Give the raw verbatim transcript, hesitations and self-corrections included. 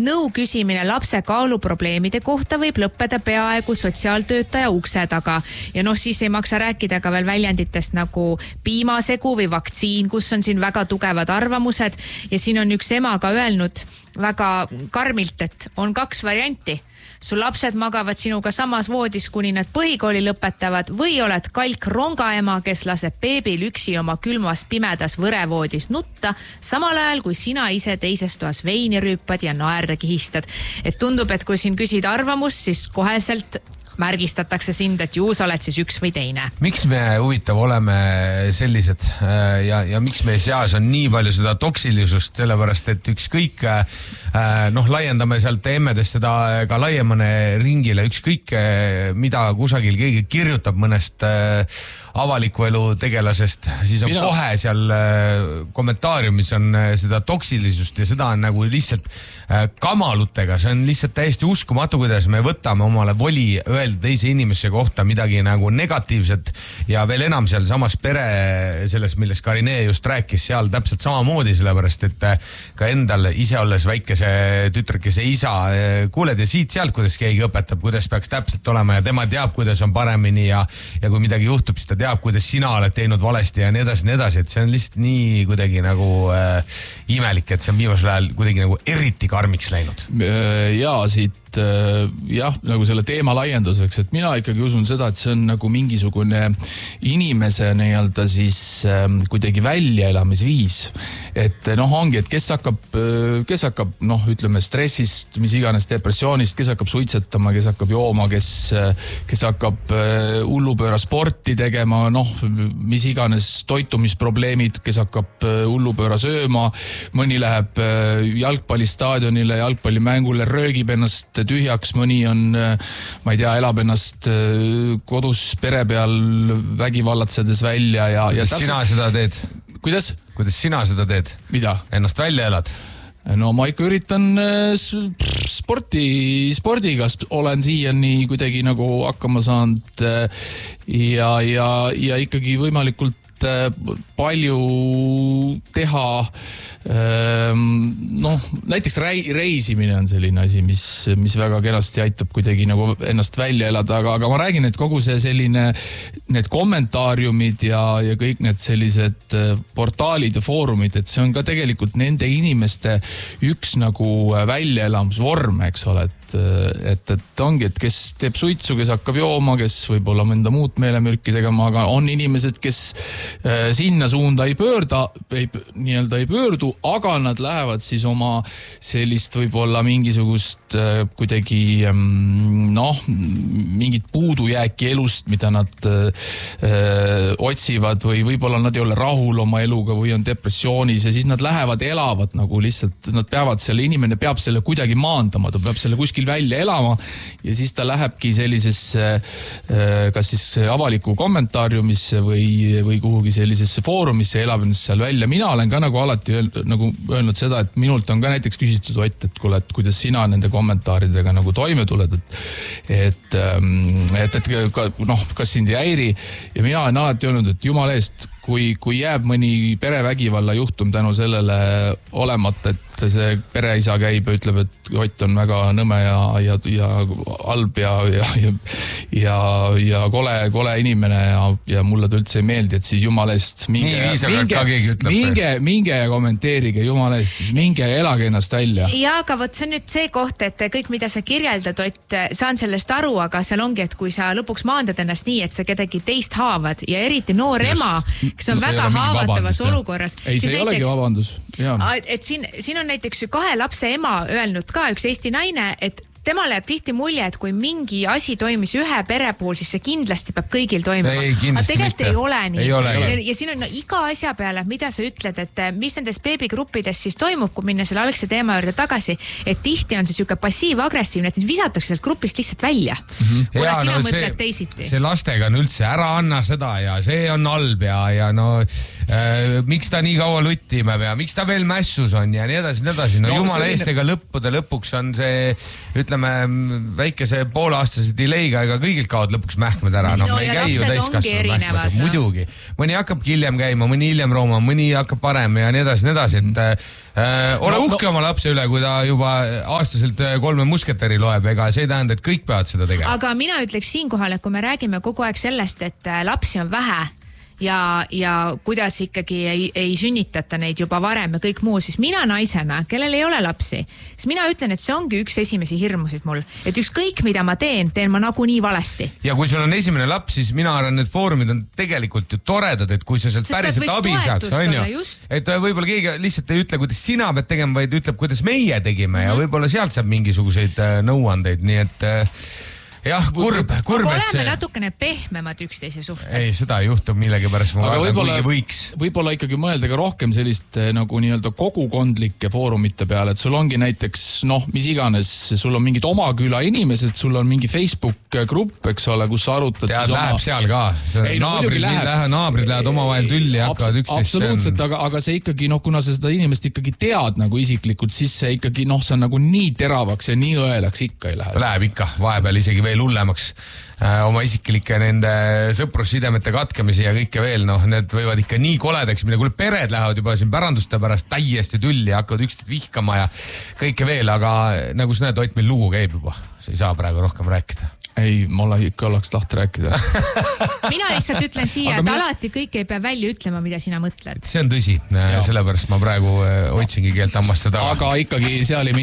nõu küsimine lapse kaaluprobleemide kohta võib lõppeda peaaegu sotsiaaltöötaja ukse taga. Ja noh, siis ei maksa rääkida ka veel väljenditest nagu piimasegu või vaktsiin, kus on siin väga tugevad arvamused. Ja siin on üks ema ka öelnud väga karmilt, et on kaks varianti. Su lapsed magavad sinuga samas voodis, kuni nad põhikooli lõpetavad või oled kalk rongaema, kes laseb beebil üksi oma külmas pimedas võrevoodis nutta, samal ajal kui sina ise teises toas veini rüüpad ja naerda kihistad. Et tundub, et kui siin küsid arvamust, siis koheselt märgistatakse sind, et juu, sa oled siis üks või teine. Miks me huvitav oleme sellised ja, ja miks meie seas on nii palju seda toksilisust, sellepärast et ükskõik, noh, laiendame sealt emmedest seda ka laiemane ringile, ükskõik mida kusagil keegi kirjutab mõnest avaliku elu tegelasest, siis on Mina... kohe seal kommentaariumis on seda toksilisust ja seda on nagu lihtsalt kamalutega, see on lihtsalt täiesti uskumatu, kuidas me võtame omale voli öelda teise inimesse kohta midagi nagu negatiivset ja veel enam seal samas pere selles, millest Karinee just rääkis, seal täpselt samamoodi, sellepärast et ka endal ise olles väikese tütrekese isa kuuled ja siit sealt, kuidas keegi õpetab, kuidas peaks täpselt olema ja tema teab, kuidas on paremini ja, ja kui midagi juhtub, siis ta teab, kuidas sina oled teinud valesti ja nii edasi, nii edasi, et see on lihtsalt nii kuidagi nagu äh, imelik, et see on viimasel ajal kuidagi nagu eriti karmiks läinud. Ja siit jah, nagu selle teema laienduseks, et mina ikkagi usun seda, et see on nagu mingisugune inimese nii-öelda siis äh, kuidagi väljaelamisviis. Et noh, ongi, et kes hakkab, kes hakkab, noh, ütleme stressist, mis iganes depressioonist, kes hakkab suitsetama, kes hakkab jooma, kes, kes hakkab äh, hullupööra sporti tegema, noh, mis iganes toitumisprobleemid, kes hakkab äh, hullupööra sööma, mõni läheb äh, jalgpallistaadionile, jalgpallimängule, röögib ennast tühjaks, mõni on, ma ei tea, elab ennast kodus pere peal vägivallatsedes välja ja... Kuidas ja täpselt... sina seda teed? Kuidas? Kuidas sina seda teed? Mida? Ennast välja elad? No ma ikka üritan sporti, spordiga olen siiani kuidagi nagu hakkama saanud ja, ja, ja ikkagi võimalikult palju teha, noh, näiteks reisimine on selline asi, mis, mis väga kenasti aitab kuidagi nagu ennast välja elada, aga, aga ma räägin, et kogu see selline, need kommentaariumid ja, ja kõik need sellised portaalid ja foorumid, et see on ka tegelikult nende inimeste üks nagu väljaelamusvorm, eks ole, et, et, et ongi, et kes teeb suitsu, kes hakkab jooma, kes võib-olla mõnda muud meelemürki tegema, aga on inimesed, kes sinna suunda ei pöörda, ei, nii-öelda ei pöördu, aga nad lähevad siis oma sellist võib-olla mingisugust kuidagi noh, mingit puudujääki elust, mida nad öö, otsivad või võib-olla nad ei ole rahul oma eluga või on depressioonis ja siis nad lähevad, elavad nagu lihtsalt, nad peavad selle, inimene peab selle kuidagi maandama, ta peab selle kuskil välja elama ja siis ta lähebki sellisesse öö, kas siis avaliku kommentaariumisse või, või kuhugi sellisesse foorumisse, elab ennast seal välja. Mina olen ka nagu alati öelnud, nagu öelnud seda, et minult on ka näiteks küsitud, Ott, et kuule, et kuidas sina nende kommentaaridega nagu toime tuled, et, et, et, et noh, kas sind ei häiri ja mina olen alati öelnud, et jumala eest, kui, kui jääb mõni perevägivalla juhtum tänu sellele olemata, et see pereisa käib ja ütleb, et Ott on väga nõme ja, ja, ja halb ja, ja, ja, ja kole, kole inimene ja, ja mulle ta üldse ei meeldi, et siis jumala eest minge, minge, minge, minge ja kommenteerige jumala eest, siis minge ja elage ennast välja. Ja, aga võt see on nüüd see koht, et kõik, mida sa kirjeldad, Ott, saan sellest aru, aga seal ongi, et kui sa lõpuks maandad ennast nii, et sa kedagi teist haavad ja eriti noor Just. ema, kes on see väga haavatavas olukorras. Ei, see ei näiteks, olegi vabandus. Et siin, siin on näiteks kahe lapse ema öelnud ka üks Eesti naine, et tema läheb tihti mulje, et kui mingi asi toimis ühe pere puhul, siis see kindlasti peab kõigil toimima. Ei, aga tegelikult ei ole nii. Ei ole, ja, ja siin on no, iga asja peale, mida sa ütled, et mis nendes beebigruppides siis toimub, kui minna selle algse teema juurde tagasi, et tihti on see siuke passiiv-agressiivne, et visatakse sealt grupist lihtsalt välja. Mm-hmm. Kuna ja, sina no, mõtled see, teisiti. See lastega on üldse ära anna seda ja see on halb ja, ja no äh, miks ta nii kaua luttime ja miks ta veel mässus on ja nii edasi, nii edasi. No, no jumala selline... eest, ega lõppude lõpuks on see, ütleme väikese pooleaastase delay'ga, ega kõigilt kaod lõpuks mähkmed ära. No, no me ei ja käi ju täiskasvanud mähmed. Muidugi. Mõni hakkab hiljem käima, mõni hiljem rooma, mõni hakkab parem ja nii edasi, nii edasi. Et, äh, ole no, uhke no, oma lapse üle, kui ta juba aastaselt kolme musketeri loeb, ega see ei tähenda, et kõik peavad seda tegema. Aga mina ütleks siinkohal, et kui me räägime kogu aeg sellest, et lapsi on vähe ja, ja kuidas ikkagi ei, ei sünnitata neid juba varem ja kõik muu, siis mina naisena, kellel ei ole lapsi, siis mina ütlen, et see ongi üks esimesi hirmusid mul, et ükskõik mida ma teen, teen ma nagu nii valesti. Ja kui sul on esimene laps, siis mina arvan, need foorumid on tegelikult ju toredad, et kui sa sealt päriselt abi saaks, on ju, et võib-olla keegi lihtsalt ei ütle, kuidas sina pead tegema, vaid ütleb, kuidas meie tegime mm-hmm. ja võib-olla sealt saab mingisuguseid nõuandeid, nii et jah, kurb, kurb, et see... oleme natukene pehmemad üksteise suhtes. Ei, seda ei juhtu millegi pärast, ma vaatan, kuigi võiks. Võib-olla ikkagi mõelda ka rohkem sellist nagu nii-öelda kogukondlike foorumite peale, et sul ongi näiteks, noh, mis iganes, sul on mingid oma küla inimesed, sul on mingi Facebook grupp, eks ole, kus sa arutad... Tead, siis läheb oma... seal ka. Ei, no, naabrid, läheb. naabrid lähevad omavahel tülli ja hakkavad üksteist... Absoluutselt, on... aga, aga see ikkagi, noh, kuna sa seda inimest ikkagi tead nagu isiklikult, siis see ikkagi, noh, see on nagu nii teravaks ja nii õelaks ikka ei lähe. Läheb ikka, vahepeal isegi veel hullemaks äh, oma isiklike nende sõprussidemete katkemisi ja kõike veel, noh, need võivad ikka nii koledaks, mille kuule pered lähevad juba siin päranduste pärast täiesti tülli ja hakkavad üksteist vihkama ja kõike veel, aga nagu sa näed, Ott, meil lugu käib juba, sa ei saa praegu rohkem rääkida. Ei, mulle ikka oleks lahti rääkida. Mina lihtsalt ütlen siia, et mina... alati kõik ei pea välja ütlema, mida sina mõtled. See on tõsi, sellepärast ma praegu otsingi keelt hammastada. Aga ikkagi seal ei